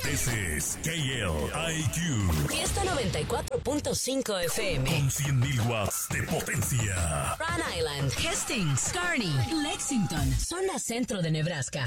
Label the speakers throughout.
Speaker 1: This is KLIQ.
Speaker 2: Fiesta 94.5 FM.
Speaker 1: Con 100.000 watts de potencia.
Speaker 2: Rhode Island, Hastings, Kearney, Lexington, zona centro de Nebraska.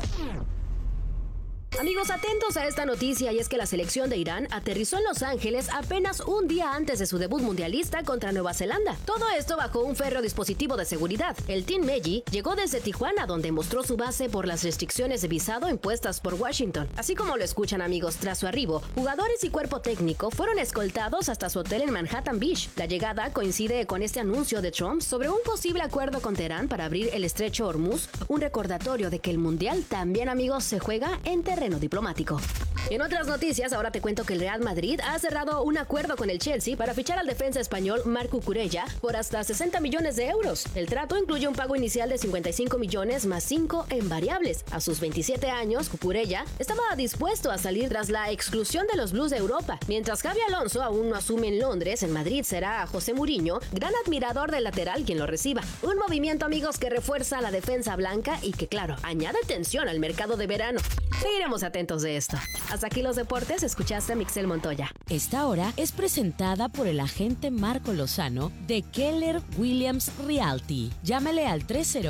Speaker 2: Amigos, atentos a esta noticia, y es que la selección de Irán aterrizó en Los Ángeles apenas un día antes de su debut mundialista contra Nueva Zelanda. Todo esto bajo un férreo dispositivo de seguridad. El Team Meji llegó desde Tijuana, donde mostró su base por las restricciones de visado impuestas por Washington. Así como lo escuchan, amigos, tras su arribo, jugadores y cuerpo técnico fueron escoltados hasta su hotel en Manhattan Beach. La llegada coincide con este anuncio de Trump sobre un posible acuerdo con Teherán para abrir el estrecho Hormuz, un recordatorio de que el mundial también, amigos, se juega en terreno diplomático. En otras noticias, ahora te cuento que el Real Madrid ha cerrado un acuerdo con el Chelsea para fichar al defensa español Marc Cucurella por hasta 60 millones de euros. El trato incluye un pago inicial de 55 millones más 5 en variables. A sus 27 años, Cucurella estaba dispuesto a salir tras la exclusión de los Blues de Europa. Mientras Xabi Alonso aún no asume en Londres, en Madrid será José Mourinho, gran admirador del lateral, quien lo reciba. Un movimiento, amigos, que refuerza la defensa blanca y que, claro, añade tensión al mercado de verano. Seguiremos atentos de esto. Hasta aquí los deportes, escuchaste a Mixel Montoya.
Speaker 3: Esta hora es presentada por el agente Marco Lozano de Keller Williams Realty. Llámale al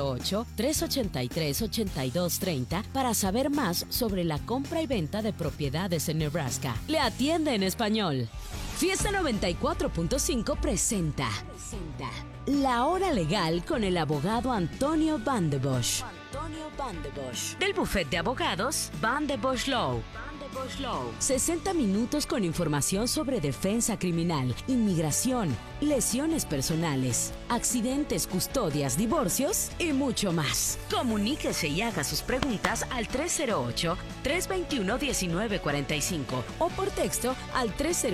Speaker 3: 308-383-8230 para saber más sobre la compra y venta de propiedades en Nebraska. Le atiende en español. Fiesta 94.5 presenta La Hora Legal con el abogado Antonio Van de Bosch. Del bufete de abogados Van de Bosch Law. 60 minutos con información sobre defensa criminal, inmigración, lesiones personales, accidentes, custodias, divorcios y mucho más. Comuníquese y haga sus preguntas al 308-321-1945 o por texto al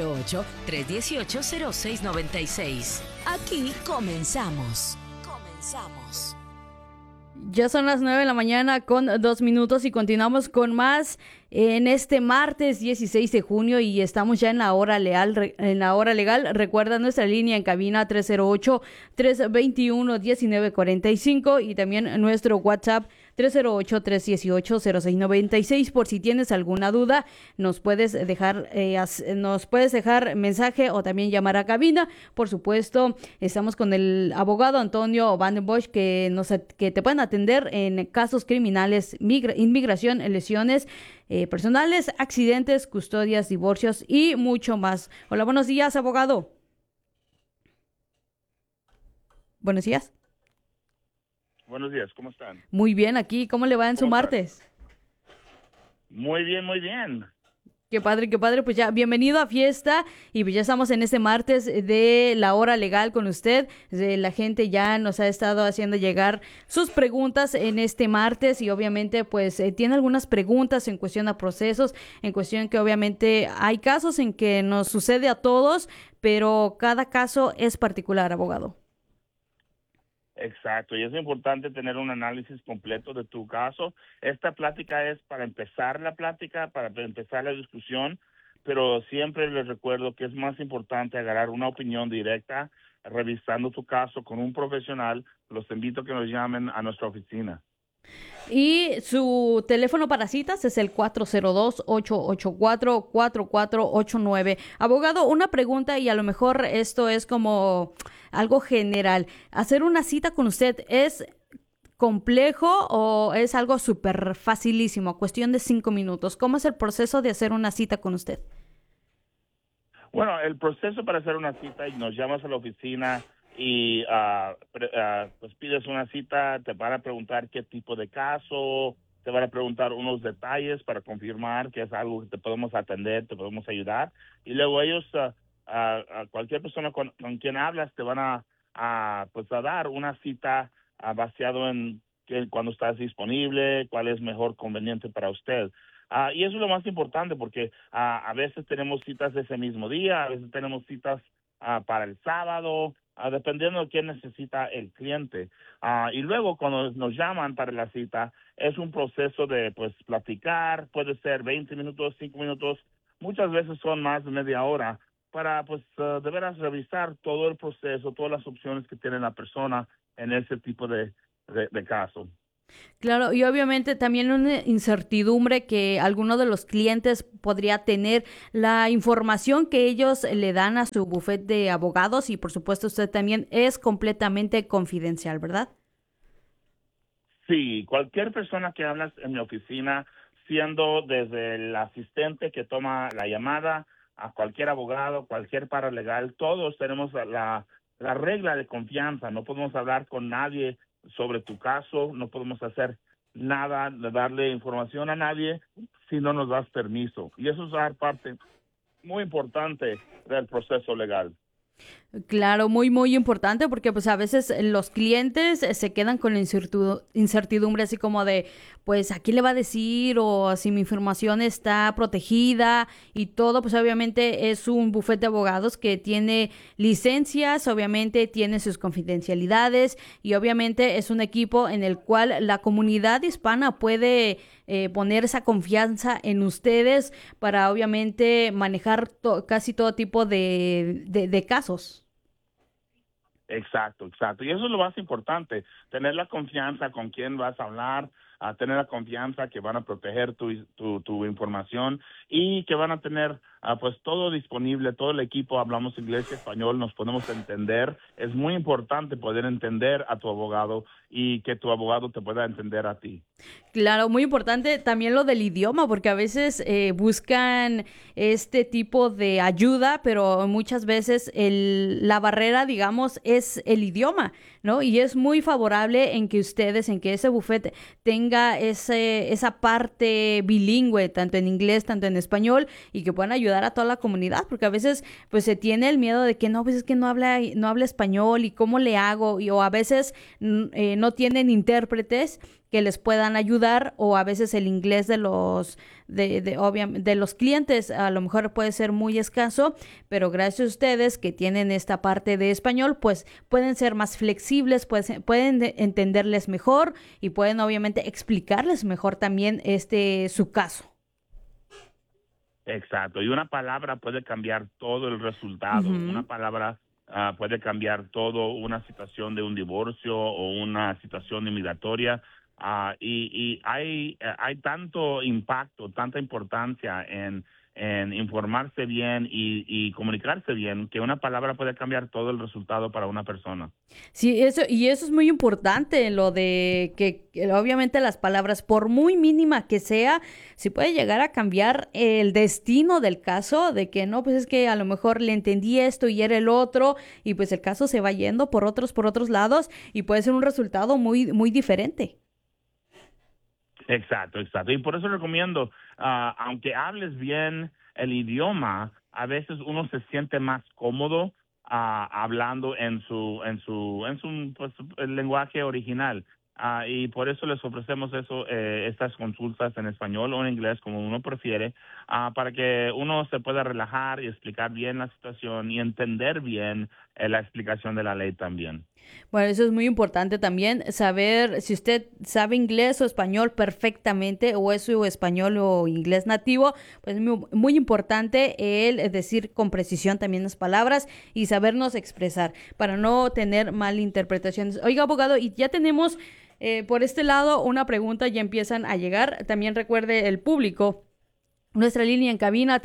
Speaker 3: 308-318-0696. Aquí comenzamos.
Speaker 4: Ya son las 9 de la mañana con 2 minutos y continuamos con más en este martes 16 de junio y estamos ya en la hora legal. Recuerda nuestra línea en cabina 308-321-1945 y también nuestro WhatsApp 308-318-0696. Por si tienes alguna duda, nos puedes dejar mensaje o también llamar a cabina. Por supuesto, estamos con el abogado Antonio Van den Bosch que te pueden atender en casos criminales, inmigración, lesiones personales, accidentes, custodias, divorcios y mucho más. Hola, buenos días, abogado. Buenos días.
Speaker 5: Buenos días, ¿cómo están?
Speaker 4: Muy bien, aquí. ¿Cómo le va en su martes?
Speaker 5: Muy bien, muy bien.
Speaker 4: Qué padre, qué padre. Pues ya, bienvenido a Fiesta y pues ya estamos en este martes de la hora legal con usted. La gente ya nos ha estado haciendo llegar sus preguntas en este martes y obviamente pues tiene algunas preguntas en cuestión a procesos, en cuestión que obviamente hay casos en que nos sucede a todos, pero cada caso es particular, abogado.
Speaker 5: Exacto, y es importante tener un análisis completo de tu caso. Esta plática es para empezar la plática, para empezar la discusión, pero siempre les recuerdo que es más importante agarrar una opinión directa revisando tu caso con un profesional. Los invito a que nos llamen a nuestra oficina.
Speaker 4: Y su teléfono para citas es el 402-884-4489. Abogado, una pregunta y a lo mejor esto es como algo general. ¿Hacer una cita con usted es complejo o es algo súper facilísimo? Cuestión de 5 minutos. ¿Cómo es el proceso de hacer una cita con usted?
Speaker 5: Bueno, el proceso para hacer una cita, y nos llamas a la oficina y pues pides una cita, te van a preguntar qué tipo de caso, te van a preguntar unos detalles para confirmar que es algo que te podemos atender, te podemos ayudar, y luego ellos, a cualquier persona con quien hablas, te van a dar una cita basado en cuando estás disponible, cuál es mejor conveniente para usted. Y eso es lo más importante porque a veces tenemos citas ese mismo día, a veces tenemos citas para el sábado, dependiendo de qué necesita el cliente. Y luego cuando nos llaman para la cita, es un proceso de pues platicar, puede ser 20 minutos, 5 minutos, muchas veces son más de media hora, para pues de veras revisar todo el proceso, todas las opciones que tiene la persona en ese tipo de caso.
Speaker 4: Claro, y obviamente también una incertidumbre que alguno de los clientes podría tener, la información que ellos le dan a su bufete de abogados y por supuesto usted también es completamente confidencial, ¿verdad?
Speaker 5: Sí, cualquier persona que hablas en mi oficina, siendo desde el asistente que toma la llamada a cualquier abogado, cualquier paralegal, todos tenemos la regla de confianza. No podemos hablar con nadie sobre tu caso, no podemos hacer nada de darle información a nadie si no nos das permiso. Y eso es parte muy importante del proceso legal.
Speaker 4: Claro, muy, muy importante porque pues a veces los clientes se quedan con la incertidumbre así como de, pues, ¿a quién le va a decir? O si mi información está protegida y todo, pues obviamente es un bufete de abogados que tiene licencias, obviamente tiene sus confidencialidades y obviamente es un equipo en el cual la comunidad hispana puede poner esa confianza en ustedes para obviamente manejar casi todo tipo de casos.
Speaker 5: Exacto, exacto. Y eso es lo más importante, tener la confianza con quién vas a hablar, a tener la confianza que van a proteger tu información y que van a tener pues todo disponible, todo el equipo, hablamos inglés y español, nos podemos entender. Es muy importante poder entender a tu abogado y que tu abogado te pueda entender a ti.
Speaker 4: Claro, muy importante también lo del idioma, porque a veces buscan este tipo de ayuda, pero muchas veces la barrera, digamos, es el idioma, ¿no? Y es muy favorable en que ustedes, en que ese bufete tenga esa parte bilingüe, tanto en inglés, tanto en español, y que puedan ayudar a toda la comunidad, porque a veces pues se tiene el miedo de que no, pues es que no habla español y cómo le hago, o a veces no tienen intérpretes que les puedan ayudar o a veces el inglés de de los clientes a lo mejor puede ser muy escaso, pero gracias a ustedes que tienen esta parte de español, pues pueden ser más flexibles, pueden entenderles mejor y pueden obviamente explicarles mejor también su caso.
Speaker 5: Exacto. Y una palabra puede cambiar todo el resultado.
Speaker 4: Ujú.
Speaker 5: Una palabra puede cambiar todo, una situación de un divorcio o una situación inmigratoria. Y hay tanto impacto, tanta importancia en informarse bien y comunicarse bien, que una palabra puede cambiar todo el resultado para una persona.
Speaker 4: Sí, eso es muy importante, lo de que obviamente las palabras, por muy mínima que sea, sí puede llegar a cambiar el destino del caso, de que no, pues es que a lo mejor le entendí esto y era el otro, y pues el caso se va yendo por otros lados, y puede ser un resultado muy, muy diferente.
Speaker 5: Exacto, exacto. Y por eso recomiendo, aunque hables bien el idioma, a veces uno se siente más cómodo hablando en su pues, el lenguaje original. Y por eso les ofrecemos estas consultas en español o en inglés, como uno prefiere, para que uno se pueda relajar y explicar bien la situación y entender bien la explicación de la ley también.
Speaker 4: Bueno, eso es muy importante también, saber si usted sabe inglés o español perfectamente o es su español o inglés nativo, pues es muy, muy importante el decir con precisión también las palabras y sabernos expresar para no tener malinterpretaciones. Oiga, abogado, y ya tenemos por este lado una pregunta, ya empiezan a llegar. También recuerde el público. Nuestra línea en cabina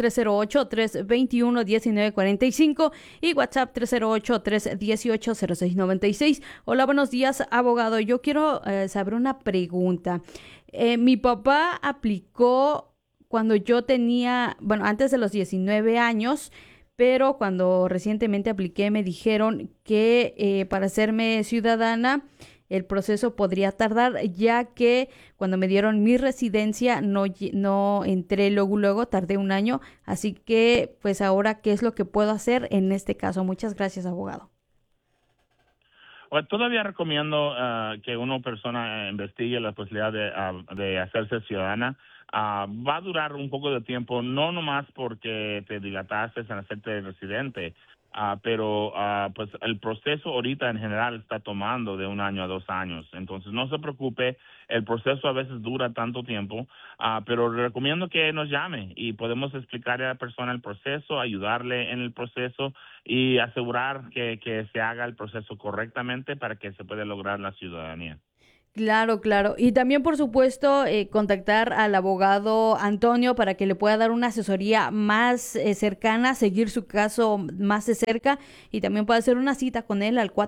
Speaker 4: 308-321-1945 y WhatsApp 308-318-0696. Hola, buenos días, abogado. Yo quiero saber una pregunta. Mi papá aplicó cuando yo tenía, bueno, antes de los 19 años, pero cuando recientemente apliqué me dijeron que para hacerme ciudadana el proceso podría tardar, ya que cuando me dieron mi residencia no entré luego, tardé un año. Así que, pues ahora, ¿qué es lo que puedo hacer en este caso? Muchas gracias, abogado.
Speaker 5: Bueno, todavía recomiendo que una persona investigue la posibilidad de hacerse ciudadana. Va a durar un poco de tiempo, no nomás porque te dilataste en hacerte residente, pero pues el proceso ahorita en general está tomando de 1 año a 2 años. Entonces no se preocupe, el proceso a veces dura tanto tiempo, pero recomiendo que nos llame y podemos explicarle a la persona el proceso, ayudarle en el proceso y asegurar que se haga el proceso correctamente para que se pueda lograr la ciudadanía.
Speaker 4: Claro, claro. Y también, por supuesto, contactar al abogado Antonio para que le pueda dar una asesoría más cercana, seguir su caso más de cerca y también puede hacer una cita con él al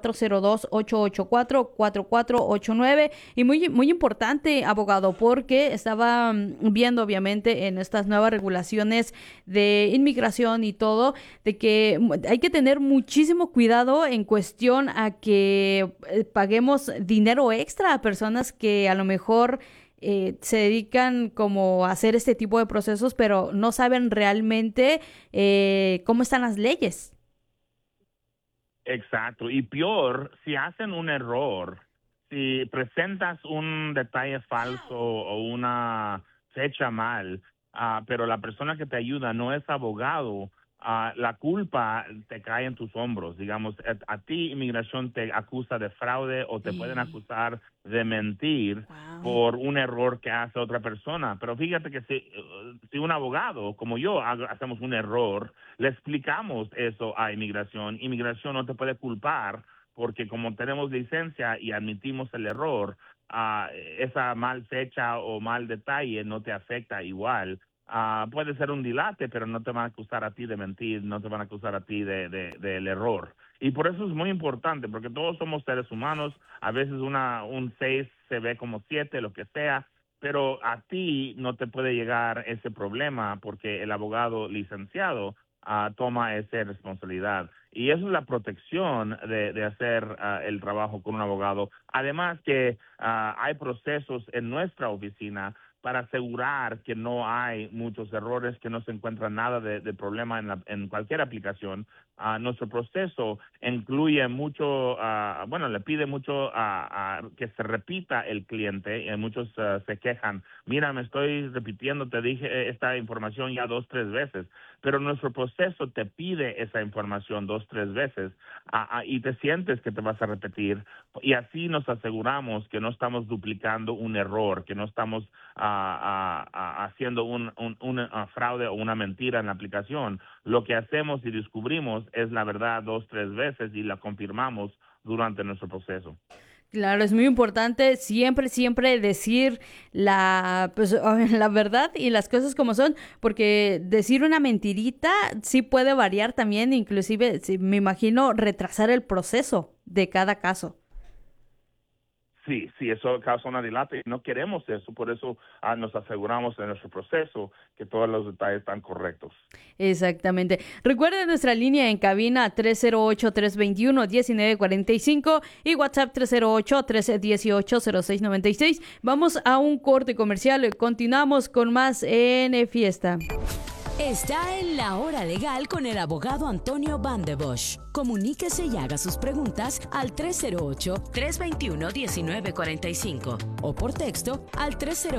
Speaker 4: 402-884-4489. Y muy, muy importante, abogado, porque estaba viendo, obviamente, en estas nuevas regulaciones de inmigración y todo, de que hay que tener muchísimo cuidado en cuestión a que paguemos dinero extra a personas que a lo mejor se dedican como a hacer este tipo de procesos, pero no saben realmente cómo están las leyes.
Speaker 5: Exacto. Y peor, si hacen un error, si presentas un detalle falso o una fecha mal, pero la persona que te ayuda no es abogado, la culpa te cae en tus hombros. Digamos, a ti inmigración te acusa de fraude o te pueden acusar de mentir por un error que hace otra persona. Pero fíjate que si un abogado como yo hacemos un error, le explicamos eso a inmigración. Inmigración no te puede culpar porque como tenemos licencia y admitimos el error, esa mal fecha o mal detalle no te afecta igual. Puede ser un dilate, pero no te van a acusar a ti de mentir, no te van a acusar a ti del error. Y por eso es muy importante, porque todos somos seres humanos. A veces un 6 se ve como 7, lo que sea, pero a ti no te puede llegar ese problema porque el abogado licenciado toma esa responsabilidad. Y eso es la protección de hacer el trabajo con un abogado. Además que hay procesos en nuestra oficina para asegurar que no hay muchos errores, que no se encuentra nada de problema en cualquier aplicación. Nuestro proceso incluye mucho, le pide mucho que se repita el cliente. Y muchos se quejan, mira, me estoy repitiendo, te dije esta información ya 2, 3 veces, pero nuestro proceso te pide esa información 2, 3 veces y te sientes que te vas a repetir, y así nos aseguramos que no estamos duplicando un error, que no estamos haciendo un fraude o una mentira en la aplicación. Lo que hacemos y descubrimos es la verdad 2, 3 veces y la confirmamos durante nuestro proceso.
Speaker 4: Claro, es muy importante siempre decir la verdad y las cosas como son, porque decir una mentirita sí puede variar también, inclusive, me imagino, retrasar el proceso de cada caso.
Speaker 5: Sí, eso causa una dilate y no queremos eso, por eso nos aseguramos en nuestro proceso que todos los detalles están correctos.
Speaker 4: Exactamente. Recuerden nuestra línea en cabina 308-321-1945 y WhatsApp 308-318-0696. Vamos a un corte comercial, continuamos con más en Fiesta.
Speaker 3: Está en La Hora Legal con el abogado Antonio Van de Bosch. Comuníquese y haga sus preguntas al 308-321-1945 o por texto al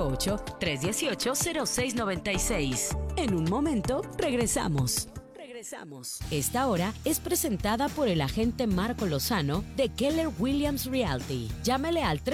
Speaker 3: 308-318-0696. En un momento, regresamos. Esta hora es presentada por el agente Marco Lozano de Keller Williams Realty. Llámele al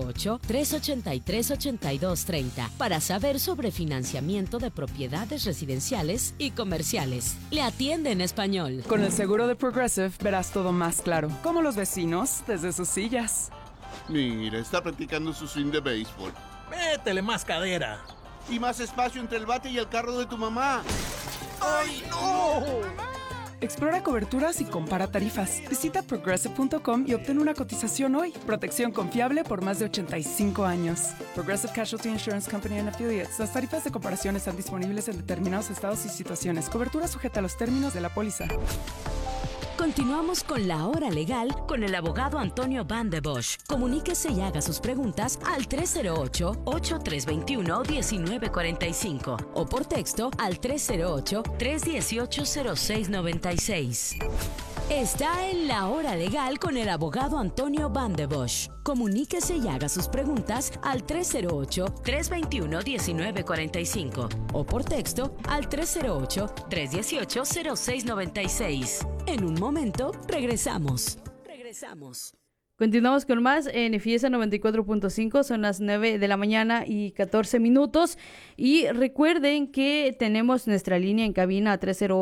Speaker 3: 308-383-8230 para saber sobre financiamiento de propiedades residenciales y comerciales. Le atiende en español.
Speaker 6: Con el seguro de Progressive verás todo más claro, como los vecinos desde sus sillas.
Speaker 7: Mira, está practicando su swing de béisbol.
Speaker 8: Métele más cadera.
Speaker 7: Y más espacio entre el bate y el carro de tu mamá.
Speaker 8: ¡Ay, no!
Speaker 6: Explora coberturas y compara tarifas. Visita progressive.com y obtén una cotización hoy. Protección confiable por más de 85 años. Progressive Casualty Insurance Company and Affiliates. Las tarifas de comparación están disponibles en determinados estados y situaciones. Cobertura sujeta a los términos de la póliza.
Speaker 3: Continuamos con La Hora Legal con el abogado Antonio Van de Bosch. Comuníquese y haga sus preguntas al 308-831-1945 o por texto al 308-318-0696. Está en La Hora Legal con el abogado Antonio Van de Bosch. Comuníquese y haga sus preguntas al 308-321-1945 o por texto al 308-318-0696. En un momento, regresamos.
Speaker 4: Continuamos con más en Fiesta 94.5, son las 9 de la mañana y 14 minutos. Y recuerden que tenemos nuestra línea en cabina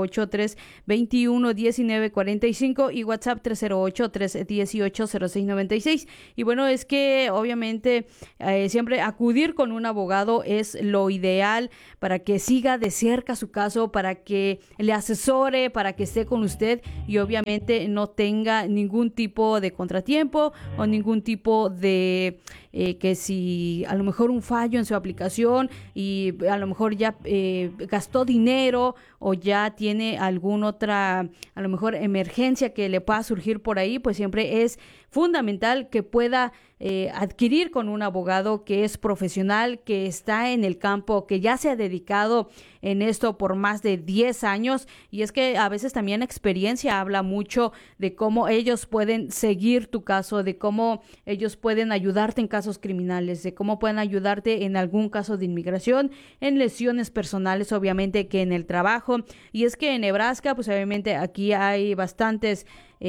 Speaker 4: 308-321-1945 y WhatsApp 308-318-0696. Y bueno, es que obviamente siempre acudir con un abogado es lo ideal para que siga de cerca su caso, para que le asesore, para que esté con usted y obviamente no tenga ningún tipo de contratiempo o ningún tipo de que si a lo mejor un fallo en su aplicación y a lo mejor ya gastó dinero o ya tiene alguna otra a lo mejor emergencia que le pueda surgir por ahí, pues siempre es fundamental que pueda adquirir con un abogado que es profesional, que está en el campo, que ya se ha dedicado en esto por más de 10 años. Y es que a veces también la experiencia habla mucho de cómo ellos pueden seguir tu caso, de cómo ellos pueden ayudarte en casos criminales, de cómo pueden ayudarte en algún caso de inmigración, en lesiones personales, obviamente que en el trabajo. Y es que en Nebraska, pues obviamente aquí hay bastantes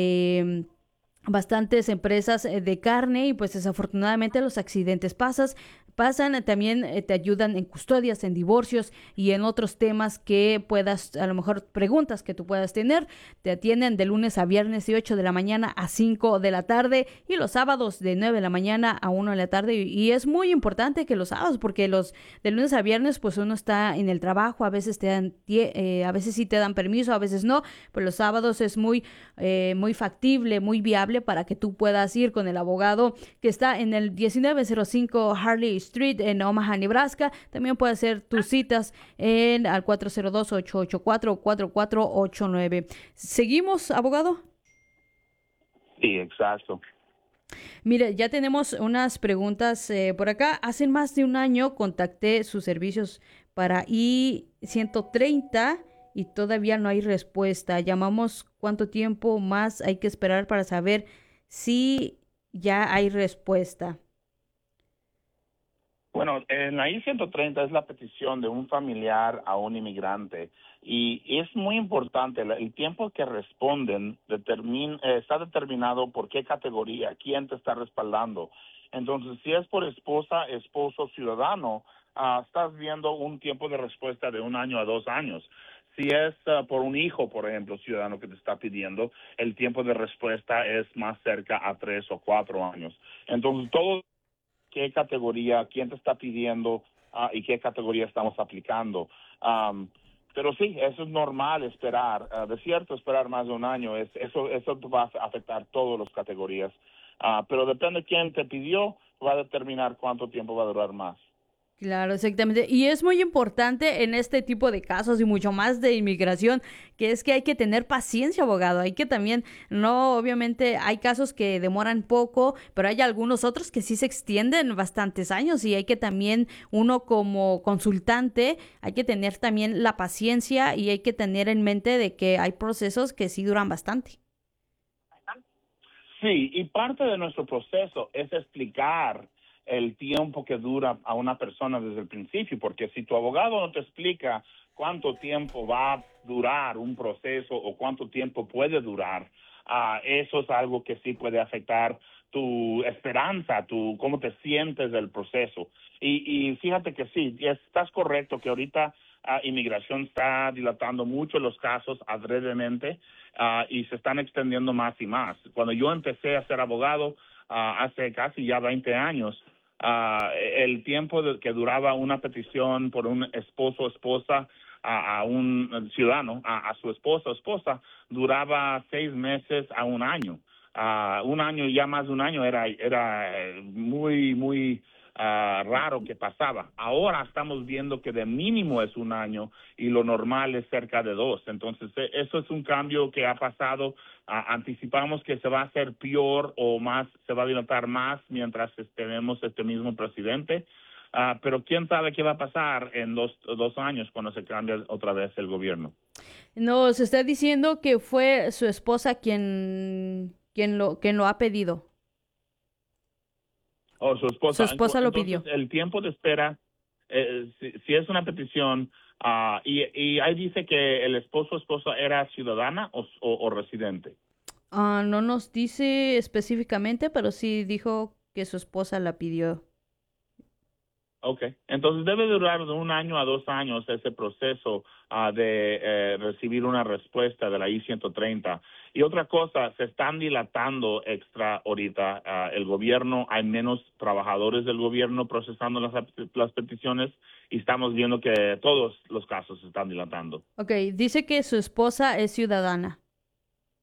Speaker 4: empresas de carne y pues desafortunadamente los accidentes pasan, también te ayudan en custodias, en divorcios y en otros temas que puedas, a lo mejor preguntas que tú puedas tener. Te atienden de lunes a viernes de 8 de la mañana a 5 de la tarde y los sábados de 9 de la mañana a 1 de la tarde. Y es muy importante que los sábados, porque los de lunes a viernes pues uno está en el trabajo, a veces a veces sí te dan permiso, a veces no, pero los sábados es muy factible, muy viable para que tú puedas ir con el abogado que está en el 1905 Harley Street en Omaha, Nebraska. También puedes hacer tus citas al 402-884-4489. ¿Seguimos, abogado?
Speaker 5: Sí, exacto.
Speaker 4: Mire, ya tenemos unas preguntas por acá. Hace más de un año contacté sus servicios para I-130 y todavía no hay respuesta. Llamamos cuánto tiempo más hay que esperar para saber si ya hay respuesta.
Speaker 5: Bueno, en la I-130 es la petición de un familiar a un inmigrante y es muy importante. El tiempo que responden está determinado por qué categoría, quién te está respaldando. Entonces, si es por esposa, esposo, ciudadano, estás viendo un tiempo de respuesta de 1 año a 2 años. Si es por un hijo, por ejemplo, ciudadano que te está pidiendo, el tiempo de respuesta es más cerca a 3 o 4 años. Entonces, todo qué categoría, quién te está pidiendo y qué categoría estamos aplicando. Pero sí, eso es normal esperar. De cierto, esperar más de 1 año, eso va a afectar todas las categorías. Pero depende de quién te pidió, va a determinar cuánto tiempo va a durar más.
Speaker 4: Claro, exactamente. Y es muy importante en este tipo de casos y mucho más de inmigración, que es que hay que tener paciencia, abogado. Hay que también, no, obviamente hay casos que demoran poco, pero hay algunos otros que sí se extienden bastantes años y hay que también, uno como consultante, hay que tener también la paciencia y hay que tener en mente de que hay procesos que sí duran bastante.
Speaker 5: Sí, y parte de nuestro proceso es explicar el tiempo que dura a una persona desde el principio, porque si tu abogado no te explica cuánto tiempo va a durar un proceso o cuánto tiempo puede durar, eso es algo que sí puede afectar tu esperanza, cómo te sientes del proceso. Y fíjate que sí, estás correcto que ahorita inmigración está dilatando mucho los casos adredemente y se están extendiendo más y más. Cuando yo empecé a ser abogado hace casi ya 20 años, el tiempo que duraba una petición por un esposo o esposa a un ciudadano, a su esposo o esposa, duraba 6 meses a 1 año. 1 año, ya más de 1 año, era muy raro que pasaba. Ahora estamos viendo que de mínimo es 1 año y lo normal es cerca de 2. Entonces, eso es un cambio que ha pasado. Anticipamos que se va a hacer peor o más, se va a dilatar más mientras tenemos este mismo presidente. Pero quién sabe qué va a pasar en los 2 años cuando se cambie otra vez el gobierno.
Speaker 4: Nos está diciendo que fue su esposa quien lo ha pedido.
Speaker 5: O su esposa.
Speaker 4: Su esposa lo pidió.
Speaker 5: El tiempo de espera, si es una petición, y ahí dice que el esposo o esposa era ciudadana o residente.
Speaker 4: No nos dice específicamente, pero sí dijo que su esposa la pidió.
Speaker 5: Ok, entonces debe durar de 1 año a 2 años ese proceso de recibir una respuesta de la I-130. Y otra cosa, se están dilatando extra ahorita el gobierno, hay menos trabajadores del gobierno procesando las peticiones y estamos viendo que todos los casos se están dilatando.
Speaker 4: Ok, dice que su esposa es ciudadana.